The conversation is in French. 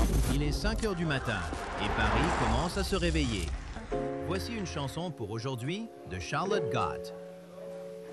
Il est 5 heures du matin et Paris commence à se réveiller. Voici une chanson pour aujourd'hui de Charlotte Gott.